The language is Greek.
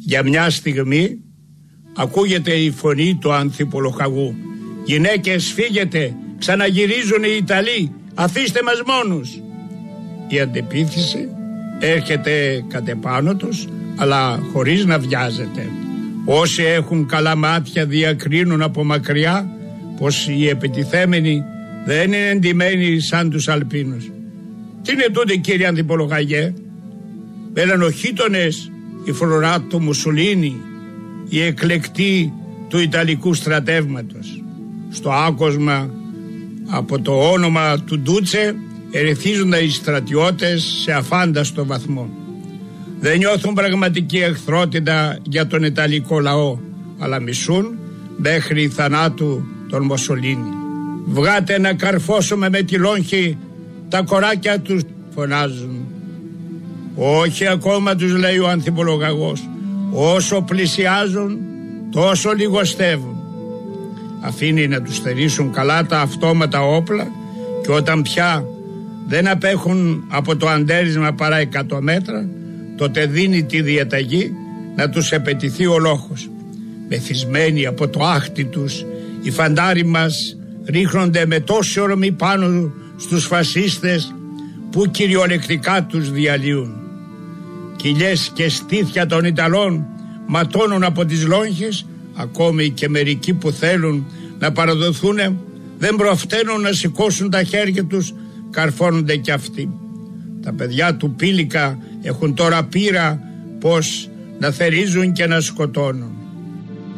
Για μια στιγμή ακούγεται η φωνή του ανθιπολοχαγού. «Γυναίκες, φύγετε, ξαναγυρίζουν οι Ιταλοί, αφήστε μας μόνους». Η αντεπίθεση έρχεται κατ' επάνω τους, αλλά χωρίς να βιάζεται. Όσοι έχουν καλά μάτια διακρίνουν από μακριά πως οι επιτιθέμενοι δεν είναι εντυμένοι σαν τους Αλπίνους. Τι είναι τότε, κύριε Ανθιπολοχαγέ? Μελανοχίτονες, η φρουρά του Μουσουλίνη, η εκλεκτή του Ιταλικού στρατεύματος. Στο άκοσμα από το όνομα του Ντούτσε ερεθίζονται οι στρατιώτες σε αφάνταστο βαθμό. Δεν νιώθουν πραγματική εχθρότητα για τον Ιταλικό λαό, αλλά μισούν μέχρι θανάτου τον Μουσολίνη. «Βγάτε να καρφώσουμε με τη λόγχη τα κοράκια τους», φωνάζουν. «Όχι ακόμα», τους λέει ο Ανθιπολοχαγός, «όσο πλησιάζουν τόσο λιγοστεύουν». Αφήνει να τους θερήσουν καλά τα αυτόματα όπλα και όταν πια δεν απέχουν από το αντέρισμα παρά 100 μέτρα, τότε δίνει τη διαταγή να τους επετηθεί ο λόχος. Μεθυσμένοι από το άχτι τους, οι φαντάροι μας ρίχνονται με τόση ορμή πάνω στους φασίστες που κυριολεκτικά τους διαλύουν. Κοιλιές και στήθια των Ιταλών ματώνουν από τις λόγχες, ακόμη και μερικοί που θέλουν να παραδοθούν δεν προφταίνουν να σηκώσουν τα χέρια τους, καρφώνονται κι αυτοί. Τα παιδιά του Πήλικα έχουν τώρα πείρα πως να θερίζουν και να σκοτώνουν.